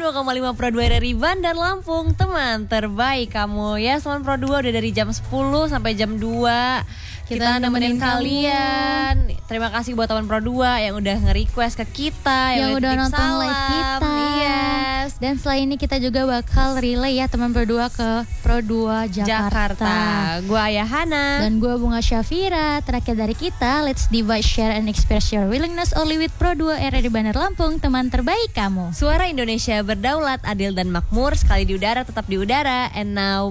92,5 Pro 2 RRI Bandar Lampung. Teman terbaik kamu ya. Selamat Pro 2 udah dari jam 10 sampai jam 2 kita nemenin kalian. Terima kasih buat teman Pro 2 yang udah nge-request ke kita, yang udah nonton salam. live kita. Yes. Dan setelah ini kita juga bakal relay ya teman Pro 2 ke Pro 2 Jakarta. Gua Ayahana dan gua Bunga Syafira. Terakhir dari kita, let's divide, share and express your willingness only with Pro 2 RRI Bandar Lampung, teman terbaik kamu. Suara Indonesia berdaulat, adil dan makmur, sekali di udara tetap di udara. And now